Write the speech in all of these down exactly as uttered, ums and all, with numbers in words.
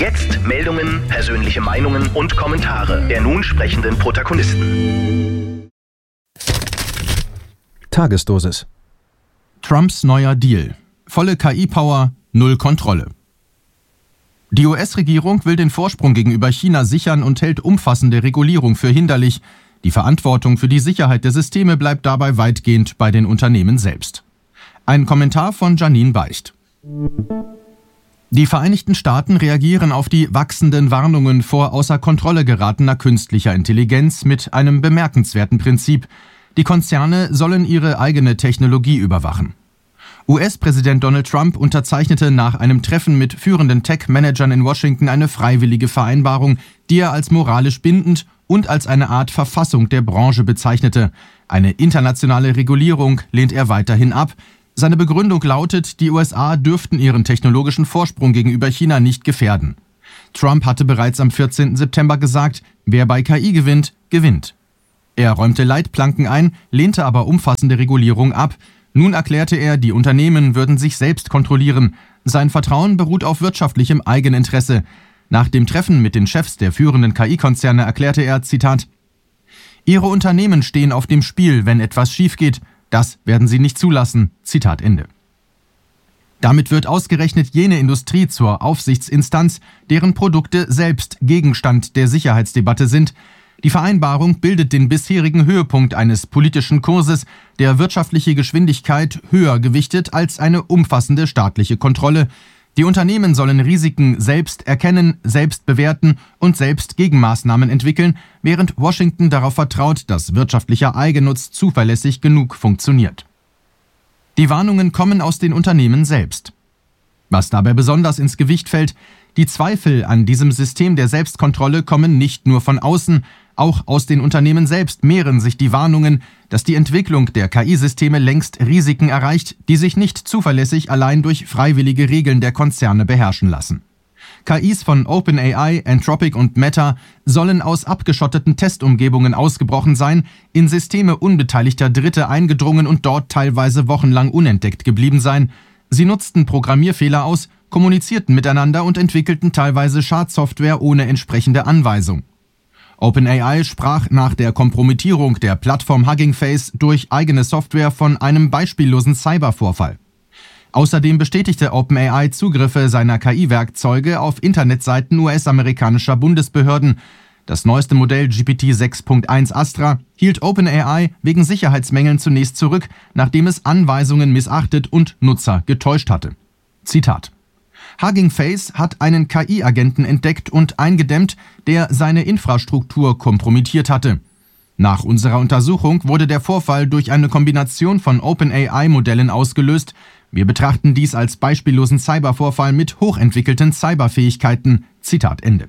Jetzt Meldungen, persönliche Meinungen und Kommentare der nun sprechenden Protagonisten. Tagesdosis. Trumps neuer Deal. Volle K I-Power, null Kontrolle. Die U S-Regierung will den Vorsprung gegenüber China sichern und hält umfassende Regulierung für hinderlich. Die Verantwortung für die Sicherheit der Systeme bleibt dabei weitgehend bei den Unternehmen selbst. Ein Kommentar von Janine Beicht. Die Vereinigten Staaten reagieren auf die wachsenden Warnungen vor außer Kontrolle geratener künstlicher Intelligenz mit einem bemerkenswerten Prinzip. Die Konzerne sollen ihre eigene Technologie überwachen. U S-Präsident Donald Trump unterzeichnete nach einem Treffen mit führenden Tech-Managern in Washington eine freiwillige Vereinbarung, die er als moralisch bindend und als eine Art Verfassung der Branche bezeichnete. Eine internationale Regulierung lehnt er weiterhin ab. Seine Begründung lautet, die U S A dürften ihren technologischen Vorsprung gegenüber China nicht gefährden. Trump hatte bereits am vierzehnten September gesagt, wer bei K I gewinnt, gewinnt. Er räumte Leitplanken ein, lehnte aber umfassende Regulierung ab. Nun erklärte er, die Unternehmen würden sich selbst kontrollieren. Sein Vertrauen beruht auf wirtschaftlichem Eigeninteresse. Nach dem Treffen mit den Chefs der führenden K I-Konzerne erklärte er, Zitat, »Ihre Unternehmen stehen auf dem Spiel, wenn etwas schief geht. Das werden sie nicht zulassen.« Zitat Ende. Damit wird ausgerechnet jene Industrie zur Aufsichtsinstanz, deren Produkte selbst Gegenstand der Sicherheitsdebatte sind. Die Vereinbarung bildet den bisherigen Höhepunkt eines politischen Kurses, der wirtschaftliche Geschwindigkeit höher gewichtet als eine umfassende staatliche Kontrolle. Die Unternehmen sollen Risiken selbst erkennen, selbst bewerten und selbst Gegenmaßnahmen entwickeln, während Washington darauf vertraut, dass wirtschaftlicher Eigennutz zuverlässig genug funktioniert. Die Warnungen kommen aus den Unternehmen selbst. Was dabei besonders ins Gewicht fällt, die Zweifel an diesem System der Selbstkontrolle kommen nicht nur von außen, auch aus den Unternehmen selbst mehren sich die Warnungen, dass die Entwicklung der K I-Systeme längst Risiken erreicht, die sich nicht zuverlässig allein durch freiwillige Regeln der Konzerne beherrschen lassen. K Is von OpenAI, Anthropic und Meta sollen aus abgeschotteten Testumgebungen ausgebrochen sein, in Systeme unbeteiligter Dritte eingedrungen und dort teilweise wochenlang unentdeckt geblieben sein. Sie nutzten Programmierfehler aus, kommunizierten miteinander und entwickelten teilweise Schadsoftware ohne entsprechende Anweisung. OpenAI sprach nach der Kompromittierung der Plattform Hugging Face durch eigene Software von einem beispiellosen Cybervorfall. Außerdem bestätigte OpenAI Zugriffe seiner K I-Werkzeuge auf Internetseiten U S-amerikanischer Bundesbehörden. Das neueste Modell G P T sechs Punkt eins Astra hielt OpenAI wegen Sicherheitsmängeln zunächst zurück, nachdem es Anweisungen missachtet und Nutzer getäuscht hatte. Zitat: Hugging Face hat einen K I-Agenten entdeckt und eingedämmt, der seine Infrastruktur kompromittiert hatte. Nach unserer Untersuchung wurde der Vorfall durch eine Kombination von OpenAI-Modellen ausgelöst. Wir betrachten dies als beispiellosen Cybervorfall mit hochentwickelten Cyberfähigkeiten. Zitat Ende.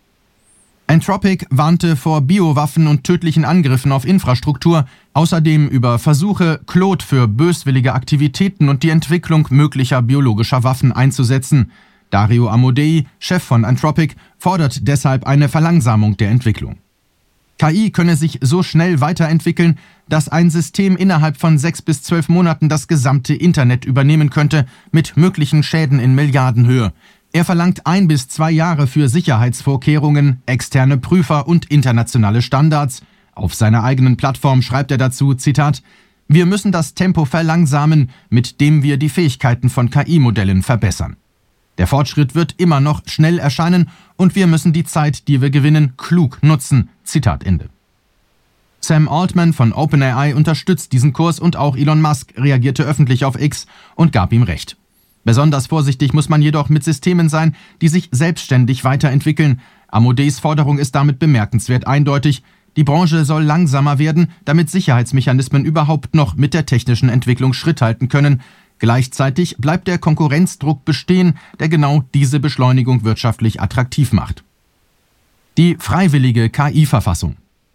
Anthropic warnte vor Biowaffen und tödlichen Angriffen auf Infrastruktur, außerdem über Versuche, Claude für böswillige Aktivitäten und die Entwicklung möglicher biologischer Waffen einzusetzen. Dario Amodei, Chef von Anthropic, fordert deshalb eine Verlangsamung der Entwicklung. K I könne sich so schnell weiterentwickeln, dass ein System innerhalb von sechs bis zwölf Monaten das gesamte Internet übernehmen könnte, mit möglichen Schäden in Milliardenhöhe. Er verlangt ein bis zwei Jahre für Sicherheitsvorkehrungen, externe Prüfer und internationale Standards. Auf seiner eigenen Plattform schreibt er dazu, Zitat, »Wir müssen das Tempo verlangsamen, mit dem wir die Fähigkeiten von K I-Modellen verbessern. Der Fortschritt wird immer noch schnell erscheinen und wir müssen die Zeit, die wir gewinnen, klug nutzen.« Zitat Ende. Sam Altman von OpenAI unterstützt diesen Kurs und auch Elon Musk reagierte öffentlich auf X und gab ihm recht. Besonders vorsichtig muss man jedoch mit Systemen sein, die sich selbstständig weiterentwickeln. Amodeis Forderung ist damit bemerkenswert eindeutig. Die Branche soll langsamer werden, damit Sicherheitsmechanismen überhaupt noch mit der technischen Entwicklung Schritt halten können. Gleichzeitig bleibt der Konkurrenzdruck bestehen, der genau diese Beschleunigung wirtschaftlich attraktiv macht. Die freiwillige K I-Verfassung.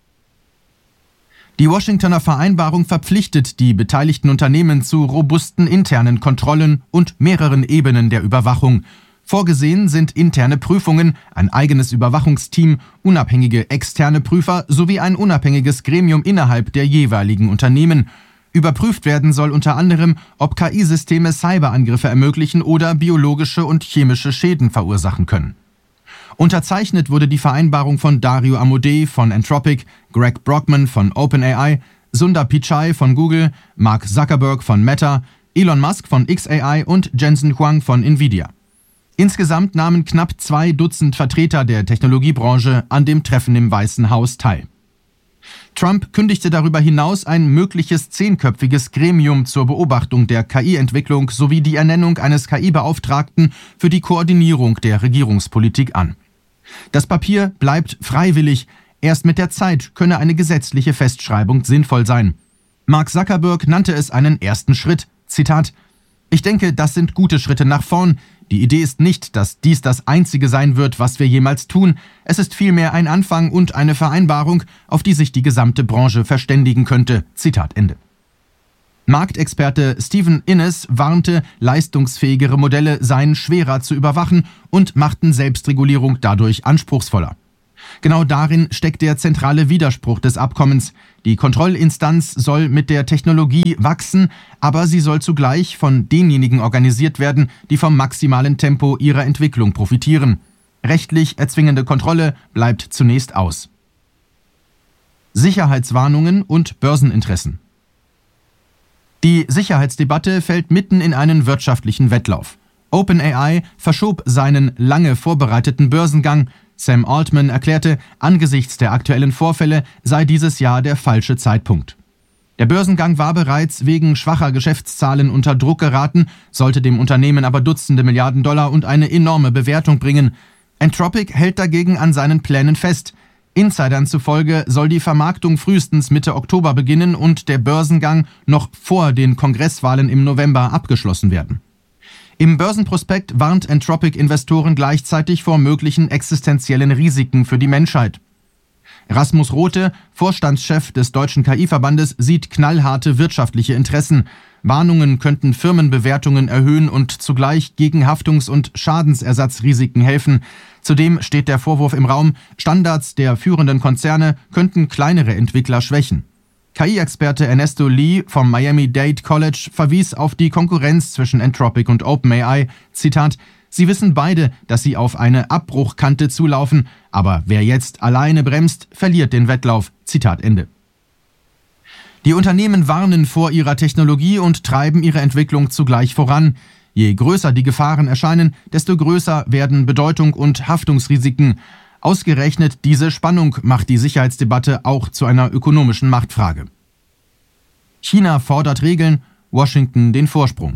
Die Washingtoner Vereinbarung verpflichtet die beteiligten Unternehmen zu robusten internen Kontrollen und mehreren Ebenen der Überwachung. Vorgesehen sind interne Prüfungen, ein eigenes Überwachungsteam, unabhängige externe Prüfer sowie ein unabhängiges Gremium innerhalb der jeweiligen Unternehmen. Überprüft werden soll unter anderem, ob K I-Systeme Cyberangriffe ermöglichen oder biologische und chemische Schäden verursachen können. Unterzeichnet wurde die Vereinbarung von Dario Amodei von Anthropic, Greg Brockman von OpenAI, Sundar Pichai von Google, Mark Zuckerberg von Meta, Elon Musk von X A I und Jensen Huang von Nvidia. Insgesamt nahmen knapp zwei Dutzend Vertreter der Technologiebranche an dem Treffen im Weißen Haus teil. Trump kündigte darüber hinaus ein mögliches zehnköpfiges Gremium zur Beobachtung der K I-Entwicklung sowie die Ernennung eines K I-Beauftragten für die Koordinierung der Regierungspolitik an. Das Papier bleibt freiwillig, erst mit der Zeit könne eine gesetzliche Festschreibung sinnvoll sein. Mark Zuckerberg nannte es einen ersten Schritt. Zitat: Ich denke, das sind gute Schritte nach vorn. Die Idee ist nicht, dass dies das Einzige sein wird, was wir jemals tun. Es ist vielmehr ein Anfang und eine Vereinbarung, auf die sich die gesamte Branche verständigen könnte. Zitat Ende. Marktexperte Stephen Innes warnte, leistungsfähigere Modelle seien schwerer zu überwachen und machten Selbstregulierung dadurch anspruchsvoller. Genau darin steckt der zentrale Widerspruch des Abkommens. Die Kontrollinstanz soll mit der Technologie wachsen, aber sie soll zugleich von denjenigen organisiert werden, die vom maximalen Tempo ihrer Entwicklung profitieren. Rechtlich erzwingende Kontrolle bleibt zunächst aus. Sicherheitswarnungen und Börseninteressen. Die Sicherheitsdebatte fällt mitten in einen wirtschaftlichen Wettlauf. OpenAI verschob seinen lange vorbereiteten Börsengang. Sam Altman erklärte, angesichts der aktuellen Vorfälle sei dieses Jahr der falsche Zeitpunkt. Der Börsengang war bereits wegen schwacher Geschäftszahlen unter Druck geraten, sollte dem Unternehmen aber Dutzende Milliarden Dollar und eine enorme Bewertung bringen. Anthropic hält dagegen an seinen Plänen fest. Insidern zufolge soll die Vermarktung frühestens Mitte Oktober beginnen und der Börsengang noch vor den Kongresswahlen im November abgeschlossen werden. Im Börsenprospekt warnt Anthropic-Investoren gleichzeitig vor möglichen existenziellen Risiken für die Menschheit. Rasmus Rothe, Vorstandschef des Deutschen K I-Verbandes, sieht knallharte wirtschaftliche Interessen. Warnungen könnten Firmenbewertungen erhöhen und zugleich gegen Haftungs- und Schadensersatzrisiken helfen. Zudem steht der Vorwurf im Raum, Standards der führenden Konzerne könnten kleinere Entwickler schwächen. K I-Experte Ernesto Lee vom Miami-Dade College verwies auf die Konkurrenz zwischen Anthropic und OpenAI. Zitat: Sie wissen beide, dass sie auf eine Abbruchkante zulaufen, aber wer jetzt alleine bremst, verliert den Wettlauf. Zitat Ende. Die Unternehmen warnen vor ihrer Technologie und treiben ihre Entwicklung zugleich voran. Je größer die Gefahren erscheinen, desto größer werden Bedeutung und Haftungsrisiken. Ausgerechnet diese Spannung macht die Sicherheitsdebatte auch zu einer ökonomischen Machtfrage. China fordert Regeln, Washington den Vorsprung.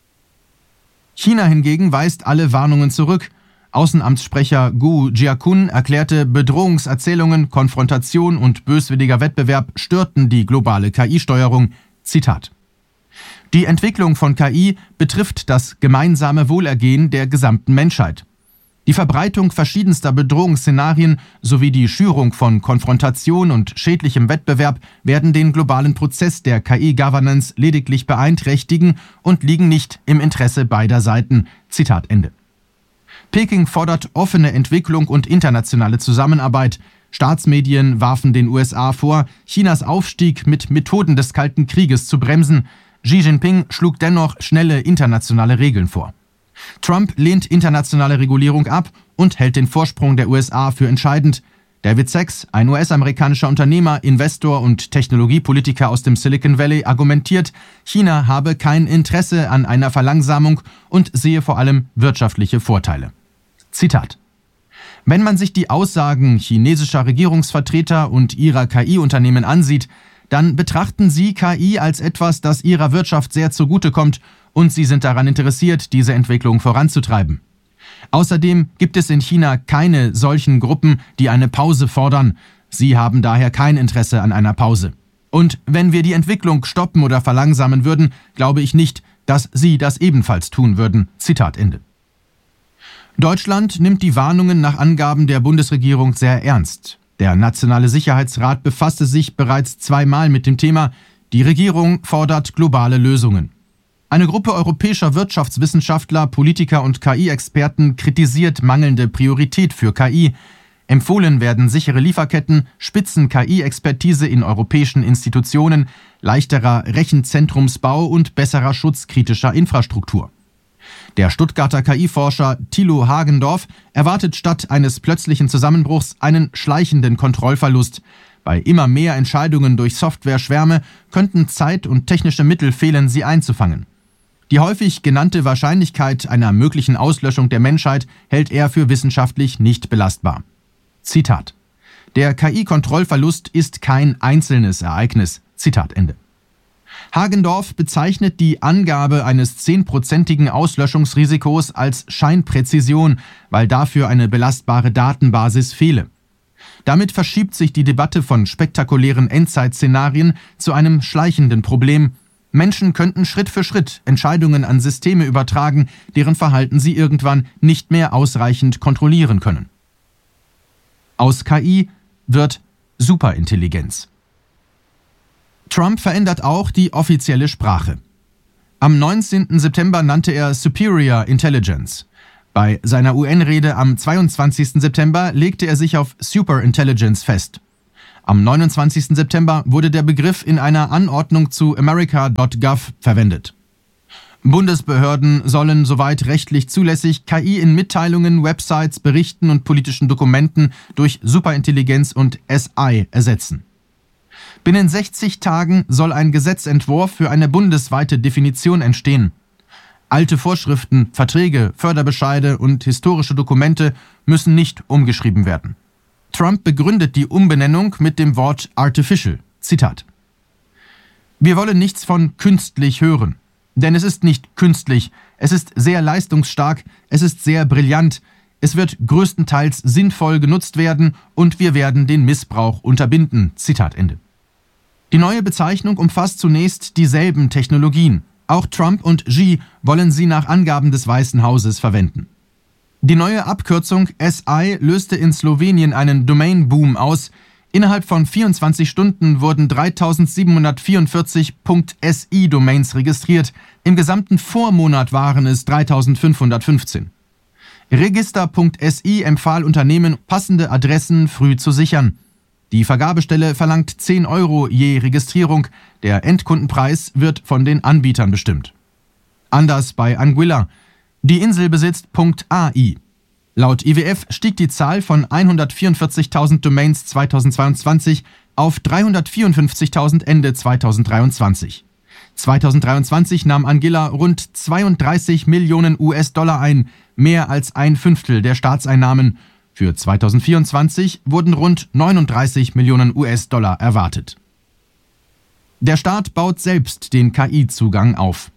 China hingegen weist alle Warnungen zurück. Außenamtssprecher Gu Jiakun erklärte, Bedrohungserzählungen, Konfrontation und böswilliger Wettbewerb störten die globale K I-Steuerung. Zitat: Die Entwicklung von K I betrifft das gemeinsame Wohlergehen der gesamten Menschheit. Die Verbreitung verschiedenster Bedrohungsszenarien sowie die Schürung von Konfrontation und schädlichem Wettbewerb werden den globalen Prozess der K I-Governance lediglich beeinträchtigen und liegen nicht im Interesse beider Seiten. Zitat Ende. Peking fordert offene Entwicklung und internationale Zusammenarbeit. Staatsmedien warfen den U S A vor, Chinas Aufstieg mit Methoden des Kalten Krieges zu bremsen. Xi Jinping schlug dennoch schnelle internationale Regeln vor. Trump lehnt internationale Regulierung ab und hält den Vorsprung der U S A für entscheidend. David Sachs, ein U S-amerikanischer Unternehmer, Investor und Technologiepolitiker aus dem Silicon Valley, argumentiert, China habe kein Interesse an einer Verlangsamung und sehe vor allem wirtschaftliche Vorteile. Zitat: Wenn man sich die Aussagen chinesischer Regierungsvertreter und ihrer K I-Unternehmen ansieht, dann betrachten sie K I als etwas, das ihrer Wirtschaft sehr zugutekommt, und sie sind daran interessiert, diese Entwicklung voranzutreiben. Außerdem gibt es in China keine solchen Gruppen, die eine Pause fordern. Sie haben daher kein Interesse an einer Pause. Und wenn wir die Entwicklung stoppen oder verlangsamen würden, glaube ich nicht, dass sie das ebenfalls tun würden. Zitat Ende. Deutschland nimmt die Warnungen nach Angaben der Bundesregierung sehr ernst. Der Nationale Sicherheitsrat befasste sich bereits zweimal mit dem Thema. Die Regierung fordert globale Lösungen. Eine Gruppe europäischer Wirtschaftswissenschaftler, Politiker und K I-Experten kritisiert mangelnde Priorität für K I. Empfohlen werden sichere Lieferketten, Spitzen-K I-Expertise in europäischen Institutionen, leichterer Rechenzentrumsbau und besserer Schutz kritischer Infrastruktur. Der Stuttgarter K I-Forscher Thilo Hagendorf erwartet statt eines plötzlichen Zusammenbruchs einen schleichenden Kontrollverlust. Bei immer mehr Entscheidungen durch Software-Schwärme könnten Zeit und technische Mittel fehlen, sie einzufangen. Die häufig genannte Wahrscheinlichkeit einer möglichen Auslöschung der Menschheit hält er für wissenschaftlich nicht belastbar. Zitat: Der K I-Kontrollverlust ist kein einzelnes Ereignis. Zitat Ende. Hagendorf bezeichnet die Angabe eines zehnprozentigen Auslöschungsrisikos als Scheinpräzision, weil dafür eine belastbare Datenbasis fehle. Damit verschiebt sich die Debatte von spektakulären Endzeitszenarien zu einem schleichenden Problem. Menschen könnten Schritt für Schritt Entscheidungen an Systeme übertragen, deren Verhalten sie irgendwann nicht mehr ausreichend kontrollieren können. Aus K I wird Superintelligenz. Trump verändert auch die offizielle Sprache. Am neunzehnten September nannte er Superior Intelligence. Bei seiner U N-Rede am zweiundzwanzigsten September legte er sich auf Superintelligence fest. Am neunundzwanzigsten September wurde der Begriff in einer Anordnung zu America Punkt gov verwendet. Bundesbehörden sollen, soweit rechtlich zulässig, K I in Mitteilungen, Websites, Berichten und politischen Dokumenten durch Superintelligenz und S I ersetzen. Binnen sechzig Tagen soll ein Gesetzentwurf für eine bundesweite Definition entstehen. Alte Vorschriften, Verträge, Förderbescheide und historische Dokumente müssen nicht umgeschrieben werden. Trump begründet die Umbenennung mit dem Wort artificial. Zitat: Wir wollen nichts von künstlich hören. Denn es ist nicht künstlich, es ist sehr leistungsstark, es ist sehr brillant, es wird größtenteils sinnvoll genutzt werden und wir werden den Missbrauch unterbinden. Zitat Ende. Die neue Bezeichnung umfasst zunächst dieselben Technologien. Auch Trump und Xi wollen sie nach Angaben des Weißen Hauses verwenden. Die neue Abkürzung S I löste in Slowenien einen Domain-Boom aus. Innerhalb von vierundzwanzig Stunden wurden dreitausendsiebenhundertvierundvierzig .si-Domains registriert. Im gesamten Vormonat waren es dreitausendfünfhundertfünfzehn. Register Punkt S I empfahl Unternehmen, passende Adressen früh zu sichern. Die Vergabestelle verlangt zehn Euro je Registrierung. Der Endkundenpreis wird von den Anbietern bestimmt. Anders bei Anguilla. Die Insel besitzt .A I. Laut I W F stieg die Zahl von hundertvierundvierzigtausend Domains zweitausendzweiundzwanzig auf dreihundertvierundfünfzigtausend Ende zweitausenddreiundzwanzig. zweitausenddreiundzwanzig nahm Anguilla rund zweiunddreißig Millionen U S-Dollar ein, mehr als ein Fünftel der Staatseinnahmen. Für zweitausendvierundzwanzig wurden rund neununddreißig Millionen U S-Dollar erwartet. Der Staat baut selbst den K I-Zugang auf.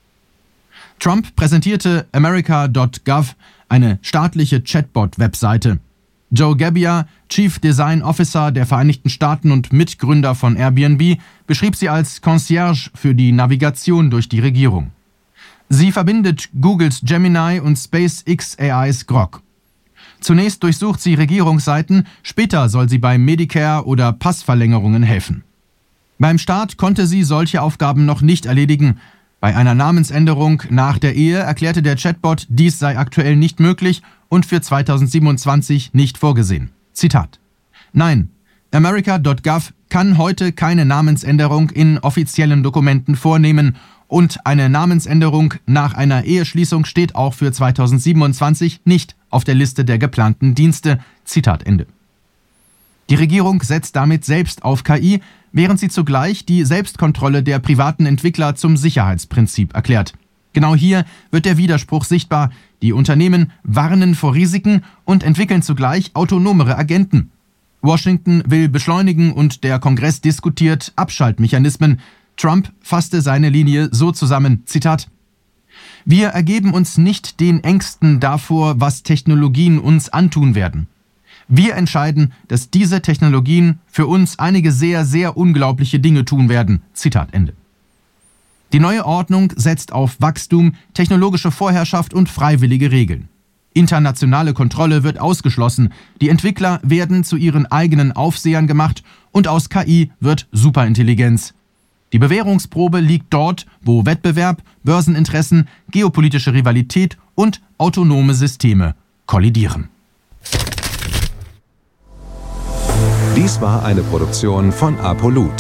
Trump präsentierte America Punkt gov, eine staatliche Chatbot-Webseite. Joe Gebbia, Chief Design Officer der Vereinigten Staaten und Mitgründer von Airbnb, beschrieb sie als Concierge für die Navigation durch die Regierung. Sie verbindet Googles Gemini und SpaceX A Is Grok. Zunächst durchsucht sie Regierungsseiten, später soll sie bei Medicare oder Passverlängerungen helfen. Beim Staat konnte sie solche Aufgaben noch nicht erledigen. Bei einer Namensänderung nach der Ehe erklärte der Chatbot, dies sei aktuell nicht möglich und für zweitausendsiebenundzwanzig nicht vorgesehen. Zitat: Nein, America Punkt gov kann heute keine Namensänderung in offiziellen Dokumenten vornehmen und eine Namensänderung nach einer Eheschließung steht auch für zweitausendsiebenundzwanzig nicht auf der Liste der geplanten Dienste. Zitat Ende. Die Regierung setzt damit selbst auf K I, während sie zugleich die Selbstkontrolle der privaten Entwickler zum Sicherheitsprinzip erklärt. Genau hier wird der Widerspruch sichtbar. Die Unternehmen warnen vor Risiken und entwickeln zugleich autonomere Agenten. Washington will beschleunigen und der Kongress diskutiert Abschaltmechanismen. Trump fasste seine Linie so zusammen, Zitat: Wir ergeben uns nicht den Ängsten davor, was Technologien uns antun werden. Wir entscheiden, dass diese Technologien für uns einige sehr, sehr unglaubliche Dinge tun werden. Zitat Ende. Die neue Ordnung setzt auf Wachstum, technologische Vorherrschaft und freiwillige Regeln. Internationale Kontrolle wird ausgeschlossen, die Entwickler werden zu ihren eigenen Aufsehern gemacht und aus K I wird Superintelligenz. Die Bewährungsprobe liegt dort, wo Wettbewerb, Börseninteressen, geopolitische Rivalität und autonome Systeme kollidieren. Dies war eine Produktion von Apolut.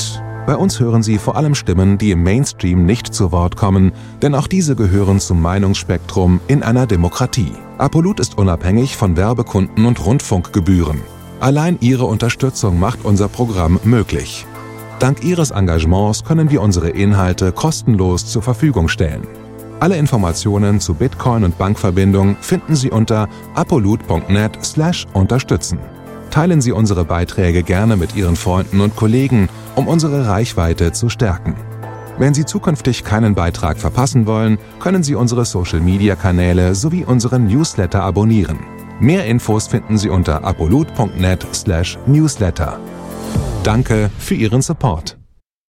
Bei uns hören Sie vor allem Stimmen, die im Mainstream nicht zu Wort kommen, denn auch diese gehören zum Meinungsspektrum in einer Demokratie. Apollut ist unabhängig von Werbekunden und Rundfunkgebühren. Allein Ihre Unterstützung macht unser Programm möglich. Dank Ihres Engagements können wir unsere Inhalte kostenlos zur Verfügung stellen. Alle Informationen zu Bitcoin und Bankverbindung finden Sie unter apollut punkt net slash unterstützen. Teilen Sie unsere Beiträge gerne mit Ihren Freunden und Kollegen, um unsere Reichweite zu stärken. Wenn Sie zukünftig keinen Beitrag verpassen wollen, können Sie unsere Social-Media-Kanäle sowie unseren Newsletter abonnieren. Mehr Infos finden Sie unter apollut punkt net slash newsletter. Danke für Ihren Support.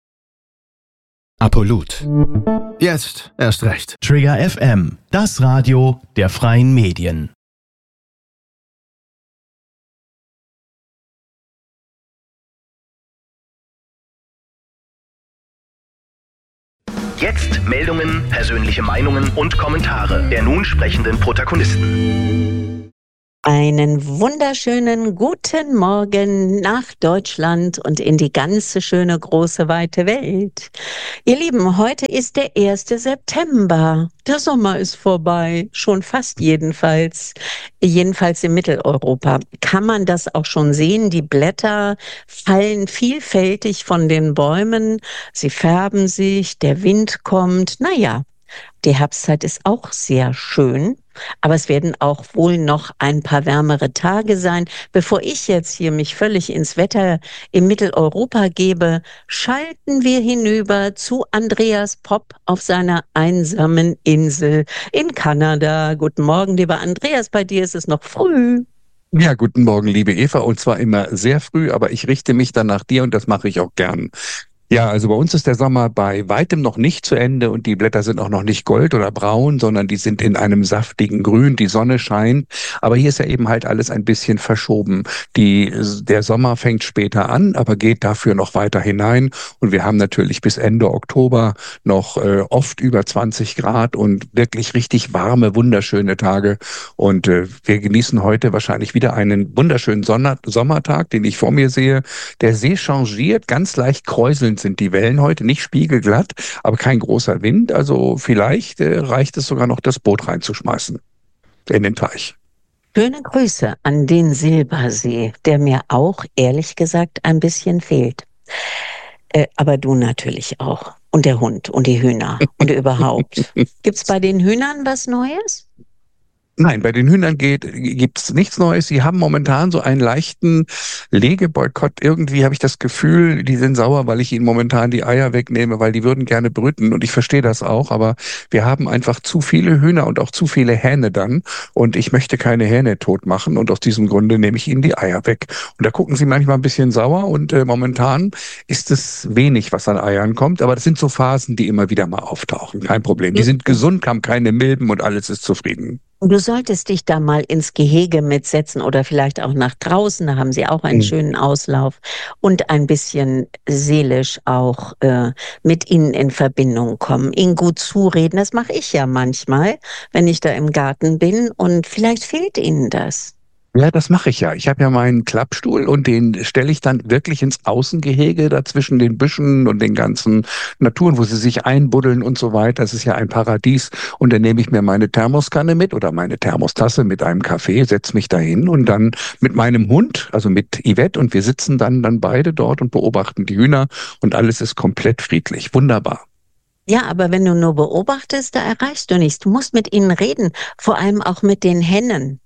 Apollut. Jetzt erst recht. Trigger F M, das Radio der freien Medien. Jetzt Meldungen, persönliche Meinungen und Kommentare der nun sprechenden Protagonisten. Einen wunderschönen guten Morgen nach Deutschland und in die ganze schöne, große, weite Welt. Ihr Lieben, heute ist der erste September. Der Sommer ist vorbei, schon fast jedenfalls. Jedenfalls in Mitteleuropa kann man das auch schon sehen. Die Blätter fallen vielfältig von den Bäumen. Sie färben sich, der Wind kommt. Naja, die Herbstzeit ist auch sehr schön. Aber es werden auch wohl noch ein paar wärmere Tage sein. Bevor ich jetzt hier mich völlig ins Wetter in Mitteleuropa gebe, schalten wir hinüber zu Andreas Popp auf seiner einsamen Insel in Kanada. Guten Morgen, lieber Andreas, bei dir ist es noch früh. Ja, guten Morgen, liebe Eva, und zwar immer sehr früh, aber ich richte mich dann nach dir und das mache ich auch gern. Ja, also bei uns ist der Sommer bei weitem noch nicht zu Ende und die Blätter sind auch noch nicht gold oder braun, sondern die sind in einem saftigen Grün, die Sonne scheint. Aber hier ist ja eben halt alles ein bisschen verschoben. Die, der Sommer fängt später an, aber geht dafür noch weiter hinein. Und wir haben natürlich bis Ende Oktober noch äh, oft über zwanzig Grad und wirklich richtig warme, wunderschöne Tage. Und äh, wir genießen heute wahrscheinlich wieder einen wunderschönen Sonner- Sommertag, den ich vor mir sehe. Der See changiert, ganz leicht kräuselnd sind die Wellen heute, nicht spiegelglatt, aber kein großer Wind. Also vielleicht äh, reicht es sogar noch, das Boot reinzuschmeißen in den Teich. Schöne Grüße an den Silbersee, der mir auch, ehrlich gesagt, ein bisschen fehlt. Äh, aber du natürlich auch. Und der Hund und die Hühner und überhaupt. Gibt's bei den Hühnern was Neues? Nein, bei den Hühnern geht, gibt's nichts Neues. Sie haben momentan so einen leichten Legeboykott. Irgendwie habe ich das Gefühl, die sind sauer, weil ich ihnen momentan die Eier wegnehme, weil die würden gerne brüten. Und ich verstehe das auch, aber wir haben einfach zu viele Hühner und auch zu viele Hähne dann. Und ich möchte keine Hähne tot machen. Und aus diesem Grunde nehme ich ihnen die Eier weg. Und da gucken sie manchmal ein bisschen sauer. Und äh, momentan ist es wenig, was an Eiern kommt. Aber das sind so Phasen, die immer wieder mal auftauchen. Kein Problem. Die sind gesund, haben keine Milben und alles ist zufrieden. Du solltest dich da mal ins Gehege mitsetzen oder vielleicht auch nach draußen, da haben sie auch einen mhm. schönen Auslauf und ein bisschen seelisch auch äh, mit ihnen in Verbindung kommen, ihnen gut zureden. Das mache ich ja manchmal, wenn ich da im Garten bin und vielleicht fehlt ihnen das. Ja, das mache ich ja. Ich habe ja meinen Klappstuhl und den stelle ich dann wirklich ins Außengehege da zwischen den Büschen und den ganzen Naturen, wo sie sich einbuddeln und so weiter. Das ist ja ein Paradies. Und dann nehme ich mir meine Thermoskanne mit oder meine Thermostasse mit einem Kaffee, setze mich dahin und dann mit meinem Hund, also mit Yvette, und wir sitzen dann, dann beide dort und beobachten die Hühner und alles ist komplett friedlich. Wunderbar. Ja, aber wenn du nur beobachtest, da erreichst du nichts. Du musst mit ihnen reden, vor allem auch mit den Hennen.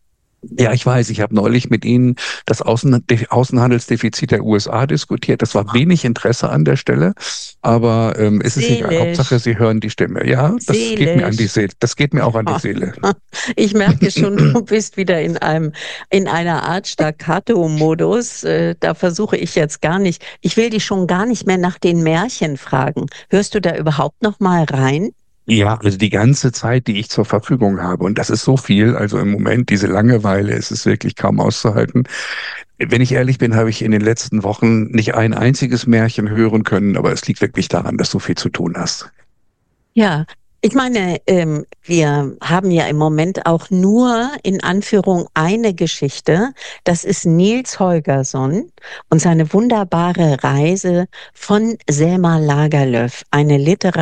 Ja, ich weiß, ich habe neulich mit Ihnen das Außen, Außenhandelsdefizit der U S A diskutiert. Das war wenig Interesse an der Stelle, aber ähm, es ist egal. Hauptsache, Sie hören die Stimme. Ja, das Seelisch. geht mir an die Seele. Das geht mir auch an die Seele. Ich merke schon, du bist wieder in einem in einer Art Staccato-Modus. Da versuche ich jetzt gar nicht. Ich will dich schon gar nicht mehr nach den Märchen fragen. Hörst du da überhaupt noch mal rein? Ja, also die ganze Zeit, die ich zur Verfügung habe. Und das ist so viel. Also im Moment, diese Langeweile, ist es wirklich kaum auszuhalten. Wenn ich ehrlich bin, habe ich in den letzten Wochen nicht ein einziges Märchen hören können. Aber es liegt wirklich daran, dass du viel zu tun hast. Ja, Ich meine, ähm, wir haben ja im Moment auch nur in Anführung eine Geschichte. Das ist Nils Holgersson und seine wunderbare Reise von Selma Lagerlöf, eine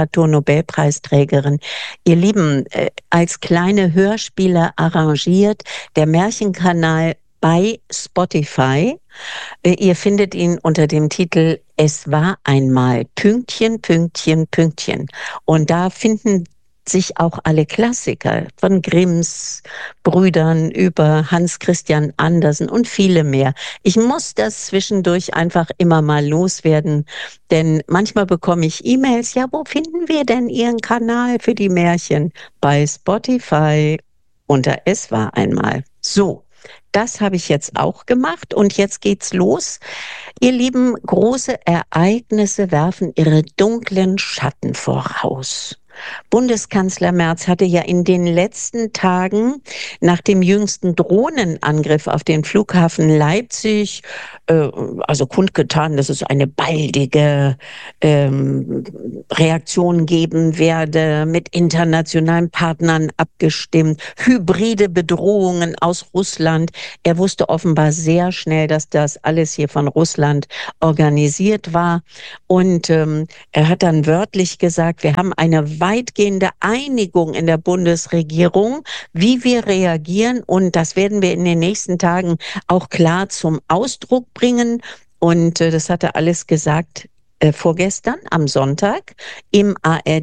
Literaturnobelpreisträgerin. Ihr Lieben, äh, als kleine Hörspiele arrangiert, der Märchenkanal bei Spotify. Äh, Ihr findet ihn unter dem Titel Es war einmal Pünktchen, Pünktchen, Pünktchen. Und da finden sich auch alle Klassiker von Grimms Brüdern über Hans Christian Andersen und viele mehr. Ich muss das zwischendurch einfach immer mal loswerden, denn manchmal bekomme ich E-Mails, ja, wo finden wir denn Ihren Kanal für die Märchen? Bei Spotify unter Es war einmal. So. Das habe ich jetzt auch gemacht und jetzt geht's los. Ihr Lieben, große Ereignisse werfen ihre dunklen Schatten voraus. Bundeskanzler Merz hatte ja in den letzten Tagen nach dem jüngsten Drohnenangriff auf den Flughafen Leipzig äh, also kundgetan, dass es eine baldige ähm, Reaktion geben werde, mit internationalen Partnern abgestimmt, hybride Bedrohungen aus Russland. Er wusste offenbar sehr schnell, dass das alles hier von Russland organisiert war. Und ähm, er hat dann wörtlich gesagt, wir haben eine weitgehende Einigung in der Bundesregierung, wie wir reagieren. Und das werden wir in den nächsten Tagen auch klar zum Ausdruck bringen. Und äh, das hat er alles gesagt äh, vorgestern am Sonntag im A R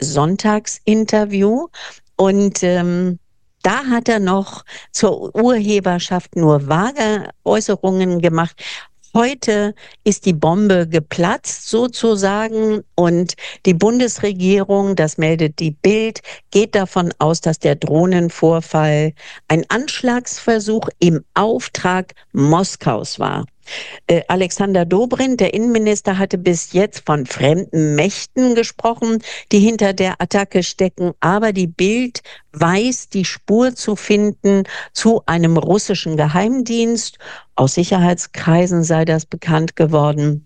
D-Sonntagsinterview. Und ähm, da hat er noch zur Urheberschaft nur vage Äußerungen gemacht. Heute ist die Bombe geplatzt sozusagen und die Bundesregierung, das meldet die Bild, geht davon aus, dass der Drohnenvorfall ein Anschlagsversuch im Auftrag Moskaus war. Äh, Alexander Dobrindt, der Innenminister, hatte bis jetzt von fremden Mächten gesprochen, die hinter der Attacke stecken. Aber die Bild weiß, die Spur zu finden zu einem russischen Geheimdienst. Aus Sicherheitskreisen sei das bekannt geworden.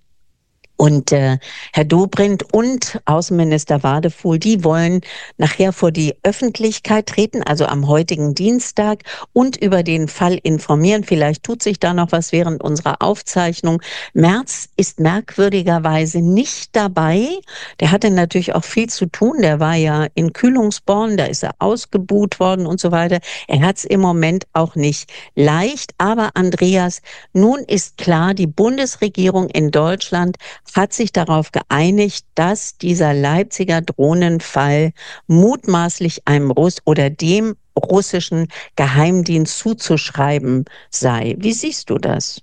Und äh, Herr Dobrindt und Außenminister Wadefuhl, die wollen nachher vor die Öffentlichkeit treten, also am heutigen Dienstag, und über den Fall informieren. Vielleicht tut sich da noch was während unserer Aufzeichnung. Merz ist merkwürdigerweise nicht dabei. Der hatte natürlich auch viel zu tun. Der war ja in Kühlungsborn, da ist er ausgebuht worden und so weiter. Er hat es im Moment auch nicht leicht. Aber Andreas, nun ist klar, die Bundesregierung in Deutschland hat sich darauf geeinigt, dass dieser Leipziger Drohnenfall mutmaßlich einem Russ oder dem russischen Geheimdienst zuzuschreiben sei. Wie siehst du das?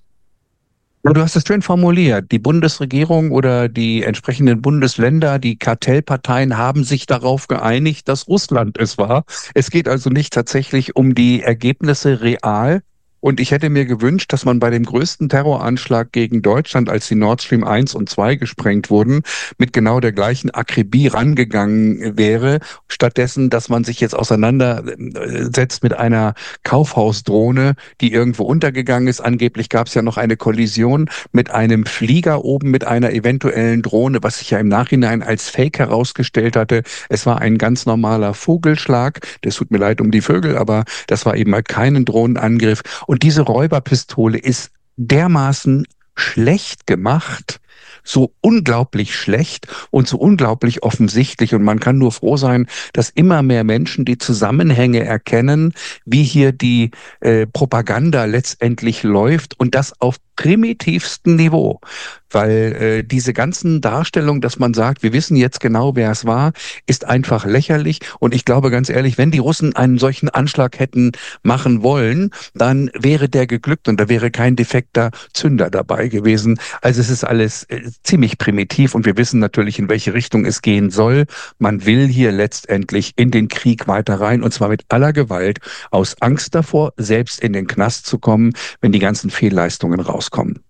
Ja, du hast es schön formuliert. Die Bundesregierung oder die entsprechenden Bundesländer, die Kartellparteien haben sich darauf geeinigt, dass Russland es war. Es geht also nicht tatsächlich um die Ergebnisse real. Und ich hätte mir gewünscht, dass man bei dem größten Terroranschlag gegen Deutschland, als die Nord Stream eins und zwei gesprengt wurden, mit genau der gleichen Akribie rangegangen wäre. Stattdessen, dass man sich jetzt auseinandersetzt mit einer Kaufhausdrohne, die irgendwo untergegangen ist. Angeblich gab es ja noch eine Kollision mit einem Flieger oben mit einer eventuellen Drohne, was sich ja im Nachhinein als Fake herausgestellt hatte. Es war ein ganz normaler Vogelschlag. Das tut mir leid um die Vögel, aber das war eben halt kein Drohnenangriff. Und diese Räuberpistole ist dermaßen schlecht gemacht, so unglaublich schlecht und so unglaublich offensichtlich. Und man kann nur froh sein, dass immer mehr Menschen die Zusammenhänge erkennen, wie hier die äh, Propaganda letztendlich läuft, und das auf primitivstem Niveau. Weil äh, diese ganzen Darstellungen, dass man sagt, wir wissen jetzt genau, wer es war, ist einfach lächerlich. Und ich glaube ganz ehrlich, wenn die Russen einen solchen Anschlag hätten machen wollen, dann wäre der geglückt und da wäre kein defekter Zünder dabei gewesen. Also es ist alles äh, ziemlich primitiv und wir wissen natürlich, in welche Richtung es gehen soll. Man will hier letztendlich in den Krieg weiter rein, und zwar mit aller Gewalt, aus Angst davor, selbst in den Knast zu kommen, wenn die ganzen Fehlleistungen rauskommen.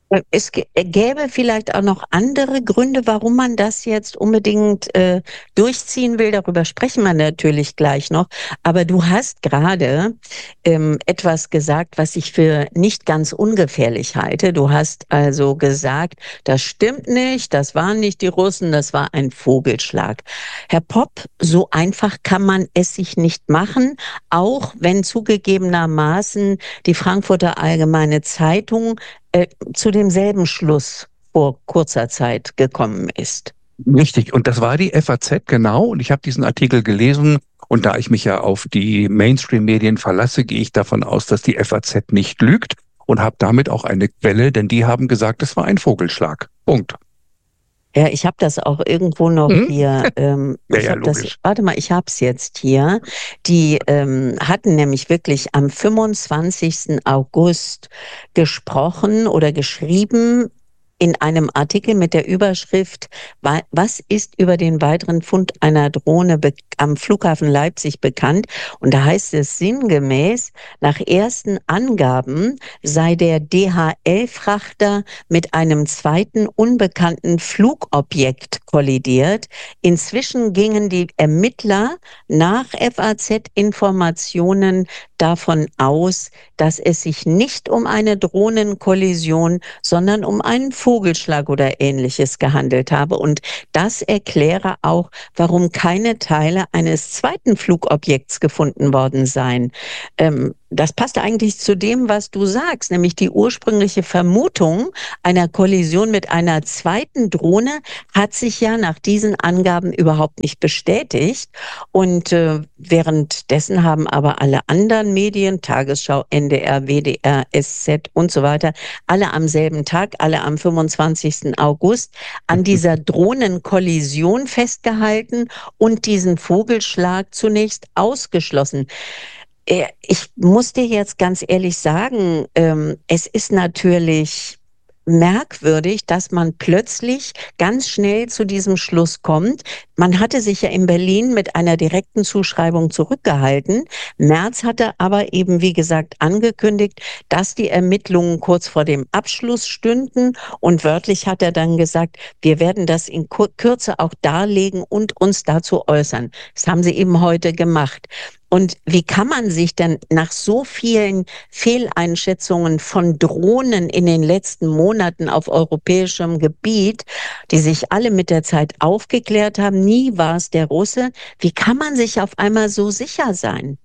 Es gäbe vielleicht auch noch andere Gründe, warum man das jetzt unbedingt äh, durchziehen will. Darüber sprechen wir natürlich gleich noch. Aber du hast gerade ähm, etwas gesagt, was ich für nicht ganz ungefährlich halte. Du hast also gesagt, das stimmt nicht, das waren nicht die Russen, das war ein Vogelschlag. Herr Popp, so einfach kann man es sich nicht machen, auch wenn zugegebenermaßen die Frankfurter Allgemeine Zeitung äh, zu demselben Schluss vor kurzer Zeit gekommen ist. Richtig, und das war die F A Z, genau, und ich habe diesen Artikel gelesen, und da ich mich ja auf die Mainstream-Medien verlasse, gehe ich davon aus, dass die F A Z nicht lügt und habe damit auch eine Quelle, denn die haben gesagt, es war ein Vogelschlag. Punkt. Ja, ich habe das auch irgendwo noch Mhm. hier. Ähm, Ja, ich ja, hab das, logisch. warte mal, ich habe es jetzt hier. Die ähm, hatten nämlich wirklich am fünfundzwanzigsten August gesprochen oder geschrieben in einem Artikel mit der Überschrift, wa- was ist über den weiteren Fund einer Drohne be- am Flughafen Leipzig bekannt? Und da heißt es sinngemäß, nach ersten Angaben sei der D H L-Frachter mit einem zweiten unbekannten Flugobjekt kollidiert. Inzwischen gingen die Ermittler nach F A Z-Informationen davon aus, dass es sich nicht um eine Drohnenkollision, sondern um einen Vogelschlag oder Ähnliches gehandelt habe. Und das erkläre auch, warum keine Teile eines zweiten Flugobjekts gefunden worden seien. Ähm, das passt eigentlich zu dem, was du sagst, nämlich die ursprüngliche Vermutung einer Kollision mit einer zweiten Drohne hat sich ja nach diesen Angaben überhaupt nicht bestätigt. Und äh, währenddessen haben aber alle anderen Medien, Tagesschau, N D R, W D R, S Z und so weiter, alle am selben Tag, alle am fünfundzwanzigsten August an dieser Drohnenkollision festgehalten und diesen Vogelschlag zunächst ausgeschlossen. Äh, Ich muss dir jetzt ganz ehrlich sagen, ähm, es ist natürlich merkwürdig, dass man plötzlich ganz schnell zu diesem Schluss kommt. Man hatte sich ja in Berlin mit einer direkten Zuschreibung zurückgehalten. Merz hatte aber eben, wie gesagt, angekündigt, dass die Ermittlungen kurz vor dem Abschluss stünden. Und wörtlich hat er dann gesagt, wir werden das in Kur- Kürze auch darlegen und uns dazu äußern. Das haben sie eben heute gemacht. Und wie kann man sich denn nach so vielen Fehleinschätzungen von Drohnen in den letzten Monaten auf europäischem Gebiet, die sich alle mit der Zeit aufgeklärt haben, nie war es der Russe, wie kann man sich auf einmal so sicher sein?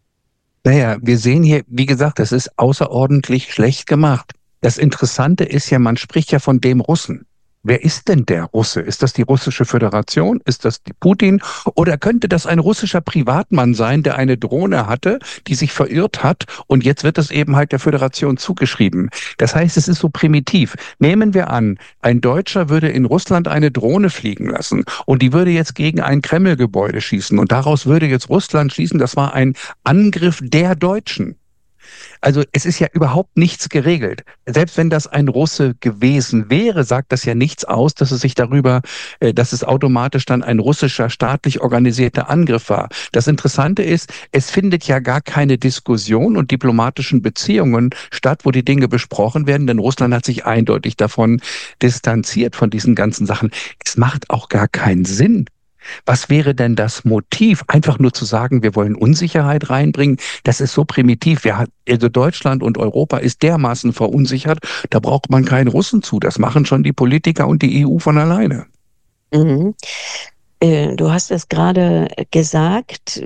Naja, wir sehen hier, wie gesagt, das ist außerordentlich schlecht gemacht. Das Interessante ist ja, man spricht ja von dem Russen. Wer ist denn der Russe? Ist das die Russische Föderation? Ist das die Putin? Oder könnte das ein russischer Privatmann sein, der eine Drohne hatte, die sich verirrt hat und jetzt wird es eben halt der Föderation zugeschrieben? Das heißt, es ist so primitiv. Nehmen wir an, ein Deutscher würde in Russland eine Drohne fliegen lassen und die würde jetzt gegen ein Kreml-Gebäude schießen und daraus würde jetzt Russland schließen, das war ein Angriff der Deutschen. Also es ist ja überhaupt nichts geregelt. Selbst wenn das ein Russe gewesen wäre, sagt das ja nichts aus, dass es sich darüber, äh, dass es automatisch dann ein russischer staatlich organisierter Angriff war. Das Interessante ist, es findet ja gar keine Diskussion und diplomatischen Beziehungen statt, wo die Dinge besprochen werden, denn Russland hat sich eindeutig davon distanziert von diesen ganzen Sachen. Es macht auch gar keinen Sinn. Was wäre denn das Motiv? Einfach nur zu sagen, wir wollen Unsicherheit reinbringen, das ist so primitiv. Wir hat, also Deutschland und Europa ist dermaßen verunsichert, da braucht man keinen Russen zu. Das machen schon die Politiker und die E U von alleine. Mhm. Äh, du hast es gerade gesagt,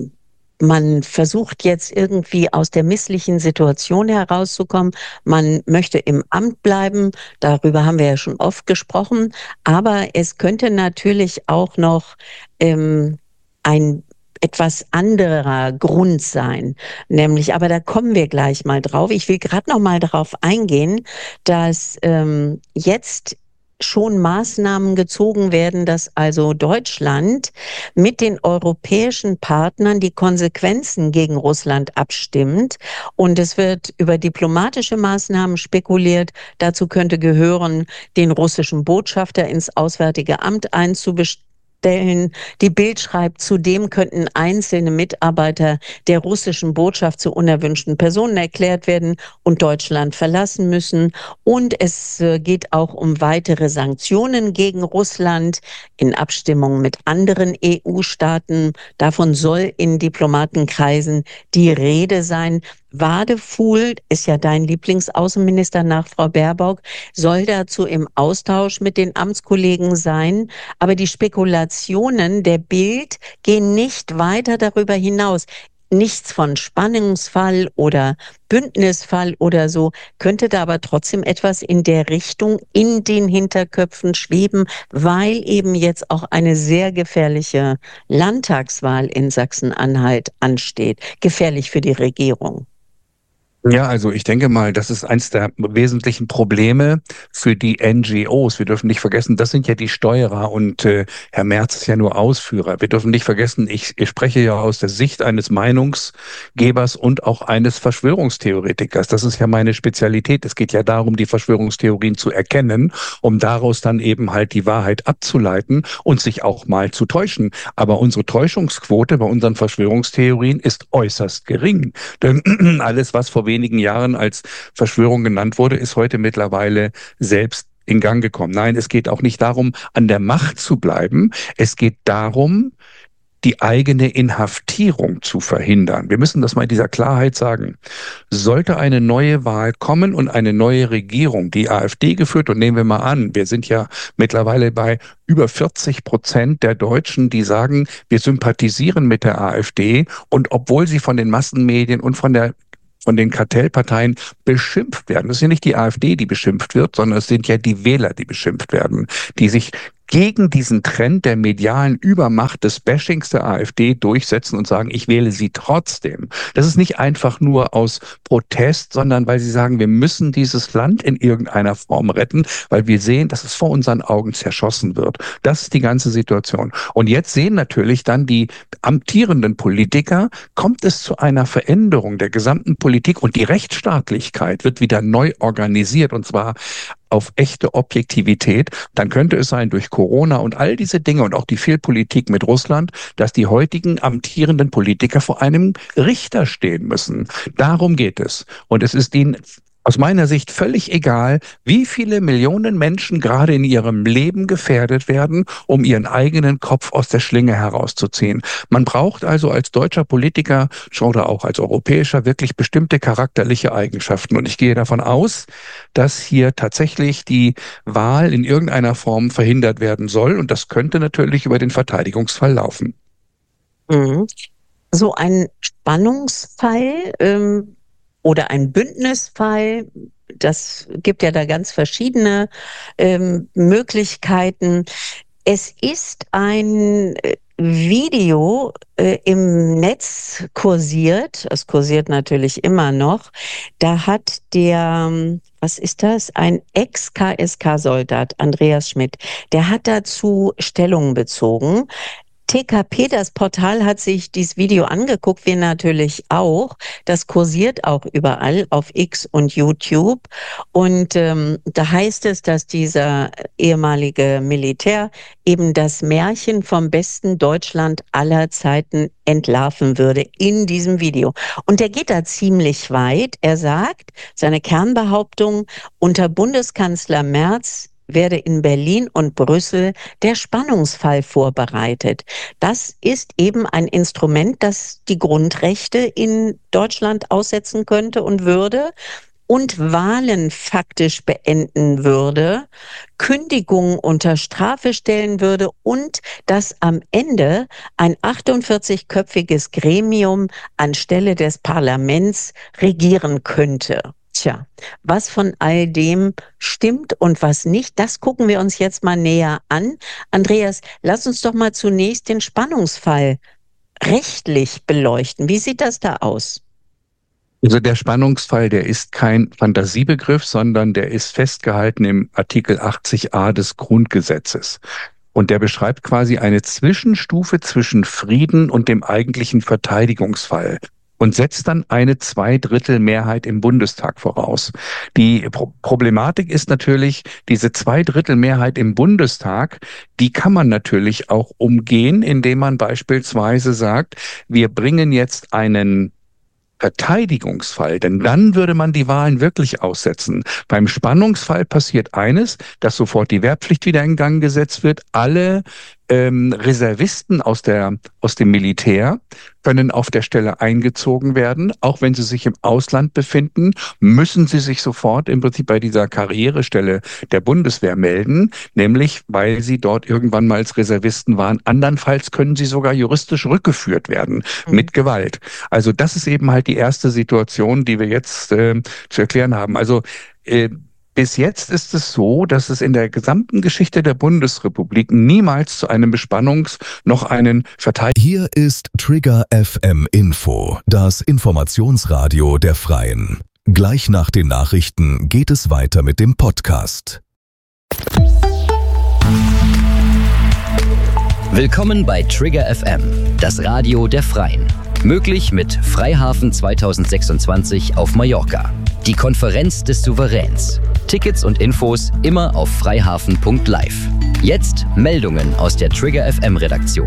man versucht jetzt irgendwie aus der misslichen Situation herauszukommen. Man möchte im Amt bleiben. Darüber haben wir ja schon oft gesprochen. Aber es könnte natürlich auch noch ähm, ein etwas anderer Grund sein. Nämlich, aber da kommen wir gleich mal drauf. Ich will gerade noch mal darauf eingehen, dass ähm, jetzt schon Maßnahmen gezogen werden, dass also Deutschland mit den europäischen Partnern die Konsequenzen gegen Russland abstimmt. Und es wird über diplomatische Maßnahmen spekuliert. Dazu könnte gehören, den russischen Botschafter ins Auswärtige Amt einzubestellen, stellen. Die Bild schreibt, zudem könnten einzelne Mitarbeiter der russischen Botschaft zu unerwünschten Personen erklärt werden und Deutschland verlassen müssen. Und es äh, geht auch um weitere Sanktionen gegen Russland in Abstimmung mit anderen E U-Staaten. Davon soll in Diplomatenkreisen die Rede sein. Wadefuhl ist ja dein Lieblingsaußenminister nach Frau Baerbock, soll dazu im Austausch mit den Amtskollegen sein. Aber die Spekulationen der Bild gehen nicht weiter darüber hinaus. Nichts von Spannungsfall oder Bündnisfall oder so, könnte da aber trotzdem etwas in der Richtung in den Hinterköpfen schweben, weil eben jetzt auch eine sehr gefährliche Landtagswahl in Sachsen-Anhalt ansteht. Gefährlich für die Regierung. Ja, also ich denke mal, das ist eins der wesentlichen Probleme für die N G Os. Wir dürfen nicht vergessen, das sind ja die Steuerer und äh, Herr Merz ist ja nur Ausführer. Wir dürfen nicht vergessen, ich, ich spreche ja aus der Sicht eines Meinungsgebers und auch eines Verschwörungstheoretikers. Das ist ja meine Spezialität. Es geht ja darum, die Verschwörungstheorien zu erkennen, um daraus dann eben halt die Wahrheit abzuleiten und sich auch mal zu täuschen. Aber unsere Täuschungsquote bei unseren Verschwörungstheorien ist äußerst gering. Denn alles, was vor wenigen Jahren als Verschwörung genannt wurde, ist heute mittlerweile selbst in Gang gekommen. Nein, es geht auch nicht darum, an der Macht zu bleiben. Es geht darum, die eigene Inhaftierung zu verhindern. Wir müssen das mal in dieser Klarheit sagen. Sollte eine neue Wahl kommen und eine neue Regierung, die AfD geführt, und nehmen wir mal an, wir sind ja mittlerweile bei über vierzig Prozent der Deutschen, die sagen, wir sympathisieren mit der AfD, und obwohl sie von den Massenmedien und von der von den Kartellparteien beschimpft werden. Es ist ja nicht die AfD, die beschimpft wird, sondern es sind ja die Wähler, die beschimpft werden, die sich gegen diesen Trend der medialen Übermacht des Bashings der AfD durchsetzen und sagen, ich wähle sie trotzdem. Das ist nicht einfach nur aus Protest, sondern weil sie sagen, wir müssen dieses Land in irgendeiner Form retten, weil wir sehen, dass es vor unseren Augen zerschossen wird. Das ist die ganze Situation. Und jetzt sehen natürlich dann die amtierenden Politiker, kommt es zu einer Veränderung der gesamten Politik und die Rechtsstaatlichkeit wird wieder neu organisiert, und zwar auf echte Objektivität, dann könnte es sein, durch Corona und all diese Dinge und auch die Fehlpolitik mit Russland, dass die heutigen amtierenden Politiker vor einem Richter stehen müssen. Darum geht es. Und es ist ihnen aus meiner Sicht völlig egal, wie viele Millionen Menschen gerade in ihrem Leben gefährdet werden, um ihren eigenen Kopf aus der Schlinge herauszuziehen. Man braucht also als deutscher Politiker oder auch als europäischer wirklich bestimmte charakterliche Eigenschaften. Und ich gehe davon aus, dass hier tatsächlich die Wahl in irgendeiner Form verhindert werden soll. Und das könnte natürlich über den Verteidigungsfall laufen. Mhm. So ein Spannungsfall, ähm oder ein Bündnisfall, das gibt ja da ganz verschiedene ähm, Möglichkeiten. Es ist ein Video äh, im Netz kursiert, es kursiert natürlich immer noch, da hat der, was ist das, ein Ex-K S K-Soldat, Andreas Schmidt, der hat dazu Stellung bezogen. T K P, das Portal, hat sich dieses Video angeguckt, wir natürlich auch. Das kursiert auch überall auf X und YouTube. Und ähm, da heißt es, dass dieser ehemalige Militär eben das Märchen vom besten Deutschland aller Zeiten entlarven würde in diesem Video. Und der geht da ziemlich weit. Er sagt, seine Kernbehauptung, unter Bundeskanzler Merz werde in Berlin und Brüssel der Spannungsfall vorbereitet. Das ist eben ein Instrument, das die Grundrechte in Deutschland aussetzen könnte und würde und Wahlen faktisch beenden würde, Kündigungen unter Strafe stellen würde und dass am Ende ein achtundvierzigköpfiges Gremium anstelle des Parlaments regieren könnte. Tja, was von all dem stimmt und was nicht, das gucken wir uns jetzt mal näher an. Andreas, lass uns doch mal zunächst den Spannungsfall rechtlich beleuchten. Wie sieht das da aus? Also der Spannungsfall, der ist kein Fantasiebegriff, sondern der ist festgehalten im Artikel achtzig a des Grundgesetzes. Und der beschreibt quasi eine Zwischenstufe zwischen Frieden und dem eigentlichen Verteidigungsfall. und setzt dann eine Zweidrittelmehrheit im Bundestag voraus. Die Pro- Problematik ist natürlich, diese Zweidrittelmehrheit im Bundestag, die kann man natürlich auch umgehen, indem man beispielsweise sagt, wir bringen jetzt einen Verteidigungsfall, denn dann würde man die Wahlen wirklich aussetzen. Beim Spannungsfall passiert eines, dass sofort die Wehrpflicht wieder in Gang gesetzt wird. Alle ähm, Reservisten aus der aus dem Militär können auf der Stelle eingezogen werden. Auch wenn sie sich im Ausland befinden, müssen sie sich sofort im Prinzip bei dieser Karrierestelle der Bundeswehr melden, nämlich weil sie dort irgendwann mal als Reservisten waren. Andernfalls können sie sogar juristisch rückgeführt werden mhm. mit Gewalt. Also das ist eben halt die erste Situation, die wir jetzt äh, zu erklären haben. Also äh, bis jetzt ist es so, dass es in der gesamten Geschichte der Bundesrepublik niemals zu einem Bespannungs- noch einen Verteidigungs- Hier ist Trigger F M Info, das Informationsradio der Freien. Gleich nach den Nachrichten geht es weiter mit dem Podcast. Willkommen bei Trigger F M, das Radio der Freien. Möglich mit Freihafen zwanzig sechsundzwanzig auf Mallorca. Die Konferenz des Souveräns. Tickets und Infos immer auf freihafen punkt live. Jetzt Meldungen aus der Trigger F M Redaktion.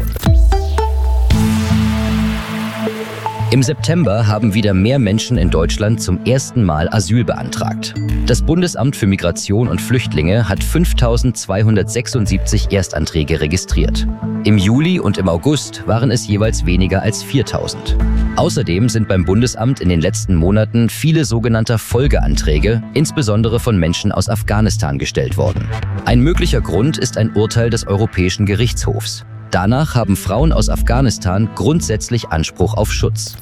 Im September haben wieder mehr Menschen in Deutschland zum ersten Mal Asyl beantragt. Das Bundesamt für Migration und Flüchtlinge hat fünftausendzweihundertsechsundsiebzig Erstanträge registriert. Im Juli und im August waren es jeweils weniger als viertausend. Außerdem sind beim Bundesamt in den letzten Monaten viele sogenannte Folgeanträge, insbesondere von Menschen aus Afghanistan, gestellt worden. Ein möglicher Grund ist ein Urteil des Europäischen Gerichtshofs. Danach haben Frauen aus Afghanistan grundsätzlich Anspruch auf Schutz.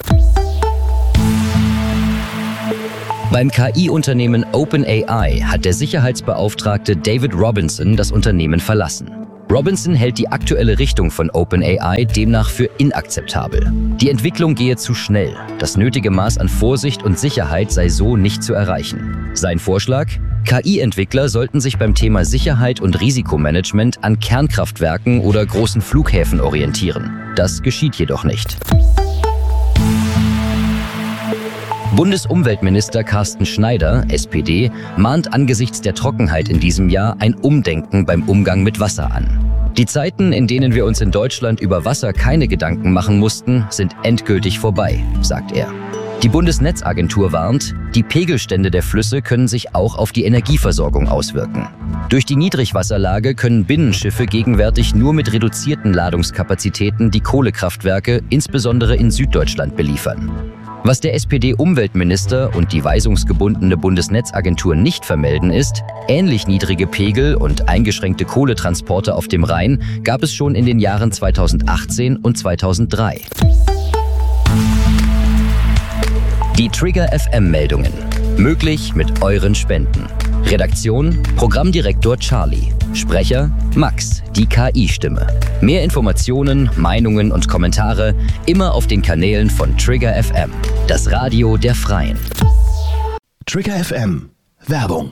Beim K I-Unternehmen OpenAI hat der Sicherheitsbeauftragte David Robinson das Unternehmen verlassen. Robinson hält die aktuelle Richtung von OpenAI demnach für inakzeptabel. Die Entwicklung gehe zu schnell. Das nötige Maß an Vorsicht und Sicherheit sei so nicht zu erreichen. Sein Vorschlag? K I-Entwickler sollten sich beim Thema Sicherheit und Risikomanagement an Kernkraftwerken oder großen Flughäfen orientieren. Das geschieht jedoch nicht. Bundesumweltminister Carsten Schneider, S P D, mahnt angesichts der Trockenheit in diesem Jahr ein Umdenken beim Umgang mit Wasser an. Die Zeiten, in denen wir uns in Deutschland über Wasser keine Gedanken machen mussten, sind endgültig vorbei, sagt er. Die Bundesnetzagentur warnt, die Pegelstände der Flüsse können sich auch auf die Energieversorgung auswirken. Durch die Niedrigwasserlage können Binnenschiffe gegenwärtig nur mit reduzierten Ladungskapazitäten die Kohlekraftwerke, insbesondere in Süddeutschland, beliefern. Was der S P D-Umweltminister und die weisungsgebundene Bundesnetzagentur nicht vermelden ist, ähnlich niedrige Pegel und eingeschränkte Kohletransporte auf dem Rhein gab es schon in den Jahren zweitausendachtzehn und zweitausenddrei. Die Trigger F M-Meldungen. Möglich mit euren Spenden. Redaktion: Programmdirektor Charlie. Sprecher: Max, die K I-Stimme. Mehr Informationen, Meinungen und Kommentare immer auf den Kanälen von Trigger F M, das Radio der Freien. Trigger F M. Werbung.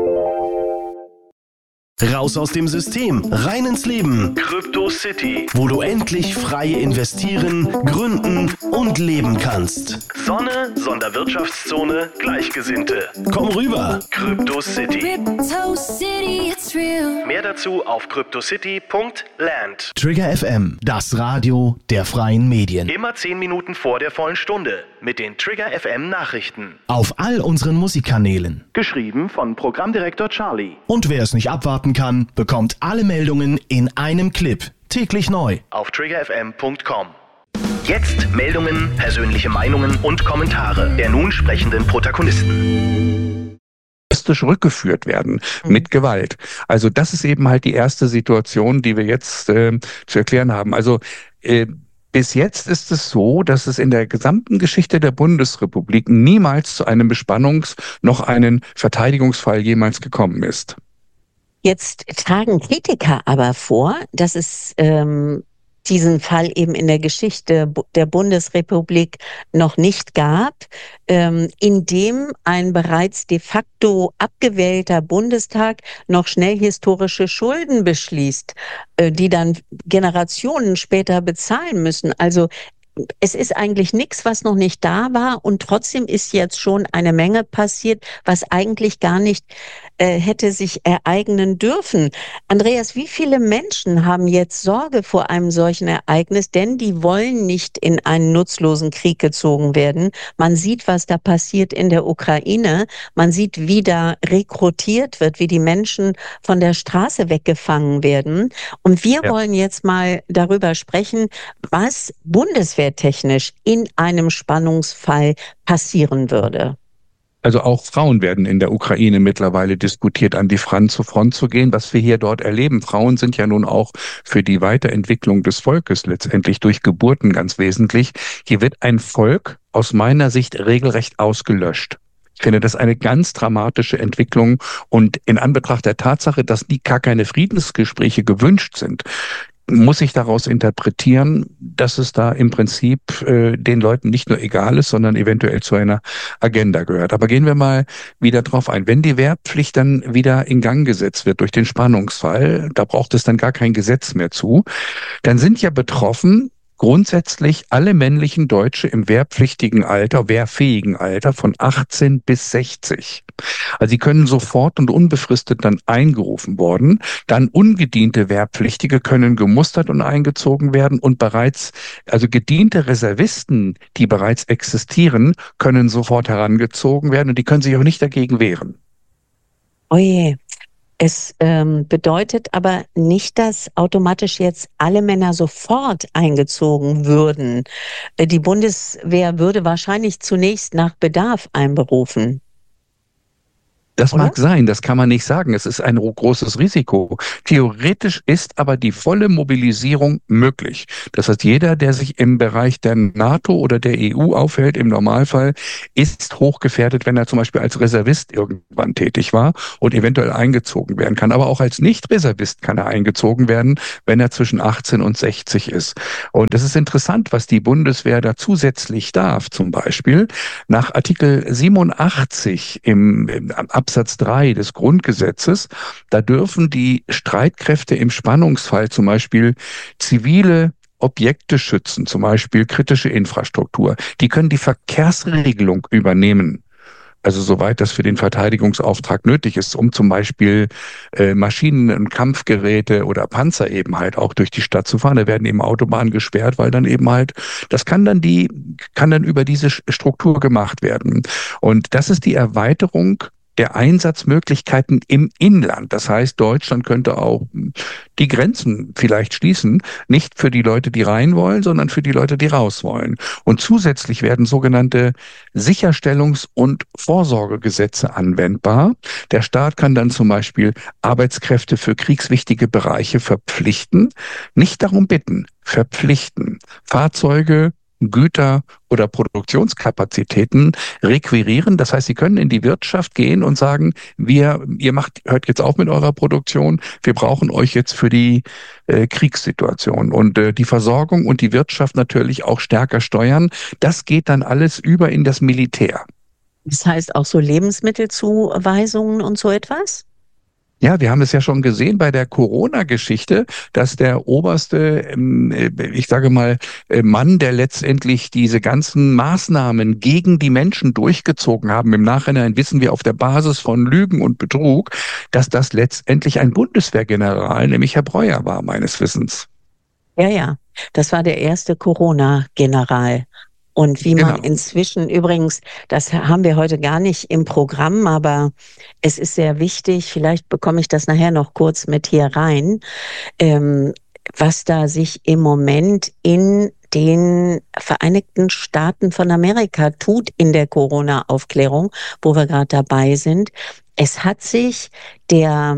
Raus aus dem System, rein ins Leben. Crypto City, wo du endlich frei investieren, gründen und leben kannst. Sonne, Sonderwirtschaftszone, Gleichgesinnte. Komm rüber. Crypto City. Crypto City, it's real. Mehr dazu auf cryptocity punkt land. Trigger F M, das Radio der freien Medien. Immer zehn Minuten vor der vollen Stunde mit den Trigger F M Nachrichten. Auf all unseren Musikkanälen. Geschrieben von Programmdirektor Charlie. Und wer es nicht abwarten kann, bekommt alle Meldungen in einem Clip. Täglich neu. Auf trigger f m punkt com. Jetzt Meldungen, persönliche Meinungen und Kommentare der nun sprechenden Protagonisten. Rückgeführt werden mit Gewalt. Also das ist eben halt die erste Situation, die wir jetzt äh, zu erklären haben. Also äh, bis jetzt ist es so, dass es in der gesamten Geschichte der Bundesrepublik niemals zu einem Bespannungs- noch einen Verteidigungsfall jemals gekommen ist. Jetzt tragen Kritiker aber vor, dass es ähm, diesen Fall eben in der Geschichte der Bundesrepublik noch nicht gab, ähm, in dem ein bereits de facto abgewählter Bundestag noch schnell historische Schulden beschließt, äh, die dann Generationen später bezahlen müssen. Also es ist eigentlich nichts, was noch nicht da war und trotzdem ist jetzt schon eine Menge passiert, was eigentlich gar nicht äh, hätte sich ereignen dürfen. Andreas, wie viele Menschen haben jetzt Sorge vor einem solchen Ereignis, denn die wollen nicht in einen nutzlosen Krieg gezogen werden. Man sieht, was da passiert in der Ukraine. Man sieht, wie da rekrutiert wird, wie die Menschen von der Straße weggefangen werden. Und wir ja. wollen jetzt mal darüber sprechen, was bundeswehrtechnisch in einem Spannungsfall passieren würde. Also auch Frauen werden in der Ukraine mittlerweile diskutiert, an die Front zu Front zu gehen, was wir hier dort erleben. Frauen sind ja nun auch für die Weiterentwicklung des Volkes letztendlich durch Geburten ganz wesentlich. Hier wird ein Volk aus meiner Sicht regelrecht ausgelöscht. Ich finde das eine ganz dramatische Entwicklung und in Anbetracht der Tatsache, dass nie gar keine Friedensgespräche gewünscht sind, muss ich daraus interpretieren, dass es da im Prinzip äh, den Leuten nicht nur egal ist, sondern eventuell zu einer Agenda gehört. Aber gehen wir mal wieder drauf ein. Wenn die Wehrpflicht dann wieder in Gang gesetzt wird durch den Spannungsfall, da braucht es dann gar kein Gesetz mehr zu, dann sind ja betroffen grundsätzlich alle männlichen Deutsche im wehrpflichtigen Alter, wehrfähigen Alter von achtzehn bis sechzig. Also sie können sofort und unbefristet dann eingerufen worden. Dann ungediente Wehrpflichtige können gemustert und eingezogen werden und bereits, also gediente Reservisten, die bereits existieren, können sofort herangezogen werden und die können sich auch nicht dagegen wehren. Oje. Es ähm, bedeutet aber nicht, dass automatisch jetzt alle Männer sofort eingezogen würden. Die Bundeswehr würde wahrscheinlich zunächst nach Bedarf einberufen. Das Oder? mag sein, das kann man nicht sagen. Es ist ein großes Risiko. Theoretisch ist aber die volle Mobilisierung möglich. Das heißt, jeder, der sich im Bereich der NATO oder der E U aufhält, im Normalfall, ist hochgefährdet, wenn er zum Beispiel als Reservist irgendwann tätig war und eventuell eingezogen werden kann. Aber auch als Nicht-Reservist kann er eingezogen werden, wenn er zwischen achtzehn und sechzig ist. Und es ist interessant, was die Bundeswehr da zusätzlich darf. Zum Beispiel nach Artikel siebenundachtzig im, im Absatz drei des Grundgesetzes, da dürfen die Streitkräfte im Spannungsfall zum Beispiel zivile Objekte schützen, zum Beispiel kritische Infrastruktur. Die können die Verkehrsregelung übernehmen. Also soweit das für den Verteidigungsauftrag nötig ist, um zum Beispiel äh, Maschinen und Kampfgeräte oder Panzer eben halt auch durch die Stadt zu fahren. Da werden eben Autobahnen gesperrt, weil dann eben halt, das kann dann die, kann dann über diese Struktur gemacht werden. Und das ist die Erweiterung der Einsatzmöglichkeiten im Inland. Das heißt, Deutschland könnte auch die Grenzen vielleicht schließen, nicht für die Leute, die rein wollen, sondern für die Leute, die raus wollen. Und zusätzlich werden sogenannte Sicherstellungs- und Vorsorgegesetze anwendbar. Der Staat kann dann zum Beispiel Arbeitskräfte für kriegswichtige Bereiche verpflichten, nicht darum bitten, verpflichten. Fahrzeuge, Güter oder Produktionskapazitäten requirieren. Das heißt, Sie können in die Wirtschaft gehen und sagen, wir, ihr macht, hört jetzt auf mit eurer Produktion, wir brauchen euch jetzt für die äh, Kriegssituation und äh, die Versorgung und die Wirtschaft natürlich auch stärker steuern. Das geht dann alles über in das Militär. Das heißt auch so Lebensmittelzuweisungen und so etwas? Ja, wir haben es ja schon gesehen bei der Corona-Geschichte, dass der oberste, ich sage mal, Mann, der letztendlich diese ganzen Maßnahmen gegen die Menschen durchgezogen haben, im Nachhinein wissen wir auf der Basis von Lügen und Betrug, dass das letztendlich ein Bundeswehrgeneral, nämlich Herr Breuer war, meines Wissens. Ja, ja, das war der erste Corona-General. Und wie man genau. inzwischen übrigens, das haben wir heute gar nicht im Programm, aber es ist sehr wichtig, vielleicht bekomme ich das nachher noch kurz mit hier rein, ähm, was da sich im Moment in den Vereinigten Staaten von Amerika tut in der Corona-Aufklärung, wo wir gerade dabei sind. Es hat sich der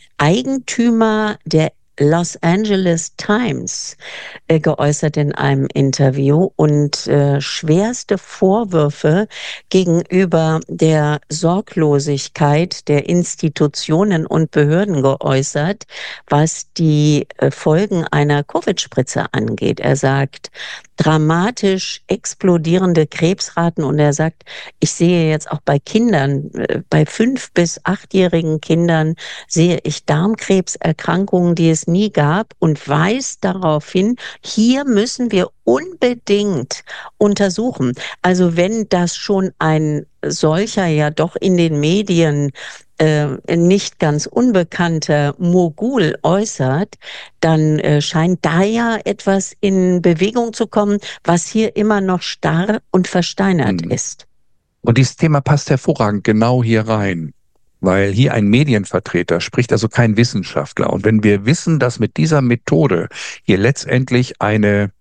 Eigentümer der Los Angeles Times äh, geäußert in einem Interview und äh, schwerste Vorwürfe gegenüber der Sorglosigkeit der Institutionen und Behörden geäußert, was die äh, Folgen einer Covid-Spritze angeht. Er sagt, dramatisch explodierende Krebsraten. Und er sagt, ich sehe jetzt auch bei Kindern, bei fünf- bis achtjährigen Kindern sehe ich Darmkrebserkrankungen, die es nie gab, und weist darauf hin, hier müssen wir unbedingt untersuchen. Also wenn das schon ein solcher, ja doch in den Medien äh, nicht ganz unbekannter Mogul äußert, dann äh, scheint da ja etwas in Bewegung zu kommen, was hier immer noch starr und versteinert Mhm. ist. Und dieses Thema passt hervorragend genau hier rein, weil hier ein Medienvertreter spricht, also kein Wissenschaftler. Und wenn wir wissen, dass mit dieser Methode hier letztendlich eine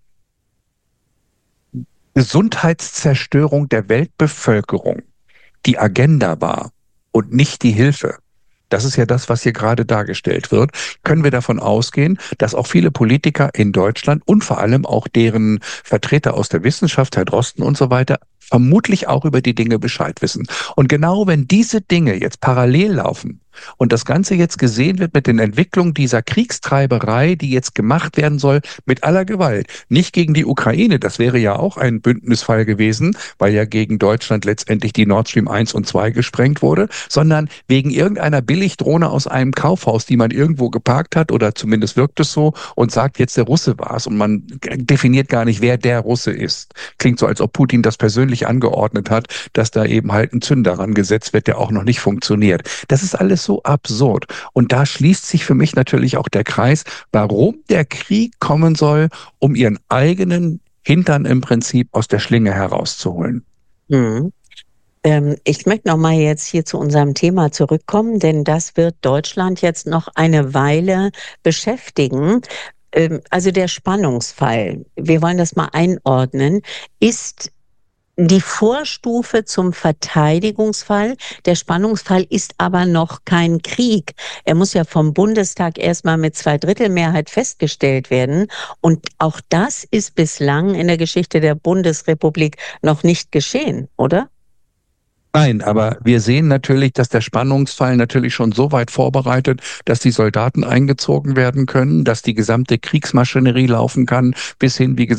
Gesundheitszerstörung der Weltbevölkerung die Agenda war und nicht die Hilfe, das ist ja das, was hier gerade dargestellt wird, können wir davon ausgehen, dass auch viele Politiker in Deutschland und vor allem auch deren Vertreter aus der Wissenschaft, Herr Drosten und so weiter, vermutlich auch über die Dinge Bescheid wissen. Und genau wenn diese Dinge jetzt parallel laufen und das Ganze jetzt gesehen wird mit den Entwicklungen dieser Kriegstreiberei, die jetzt gemacht werden soll, mit aller Gewalt, nicht gegen die Ukraine, das wäre ja auch ein Bündnisfall gewesen, weil ja gegen Deutschland letztendlich die Nord Stream eins und zwei gesprengt wurde, sondern wegen irgendeiner Billigdrohne aus einem Kaufhaus, die man irgendwo geparkt hat, oder zumindest wirkt es so, und sagt, jetzt der Russe war es, und man definiert gar nicht, wer der Russe ist. Klingt so, als ob Putin das persönlich angeordnet hat, dass da eben halt ein Zünder rangesetzt wird, der auch noch nicht funktioniert. Das ist alles so absurd. Und da schließt sich für mich natürlich auch der Kreis, warum der Krieg kommen soll, um ihren eigenen Hintern im Prinzip aus der Schlinge herauszuholen. Mhm. Ähm, ich möchte noch mal jetzt hier zu unserem Thema zurückkommen, denn das wird Deutschland jetzt noch eine Weile beschäftigen. Ähm, also der Spannungsfall, wir wollen das mal einordnen, ist die Vorstufe zum Verteidigungsfall. Der Spannungsfall ist aber noch kein Krieg. Er muss ja vom Bundestag erstmal mit Zweidrittelmehrheit festgestellt werden. Und auch das ist bislang in der Geschichte der Bundesrepublik noch nicht geschehen, oder? Nein, aber wir sehen natürlich, dass der Spannungsfall natürlich schon so weit vorbereitet, dass die Soldaten eingezogen werden können, dass die gesamte Kriegsmaschinerie laufen kann, bis hin, wie gesagt,